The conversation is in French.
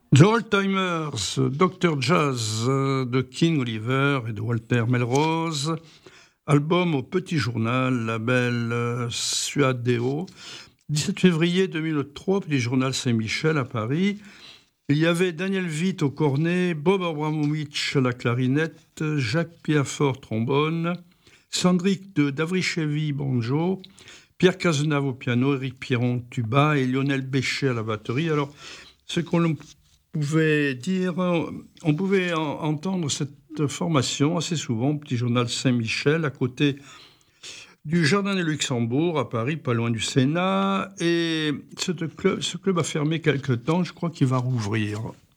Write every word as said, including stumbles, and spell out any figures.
The Old-Timers, docteur Jazz de King Oliver et de Walter Melrose, album au Petit Journal, label euh, Suadeo, dix-sept février deux mille trois, Petit Journal Saint-Michel à Paris. Il y avait Daniel Vitt au cornet, Bob Abramovich à la clarinette, Jacques Piafort trombone, Sandrick de Davrichevi banjo, Pierre Cazenave au piano, Éric Pierron tuba et Lionel Béchet à la batterie. Alors, ce qu'on pouvait dire, on pouvait en- entendre cette formation assez souvent au Petit Journal Saint-Michel, à côté du Jardin des Luxembourg, à Paris, pas loin du Sénat. Et ce club, ce club a fermé quelque temps, je crois qu'il va rouvrir.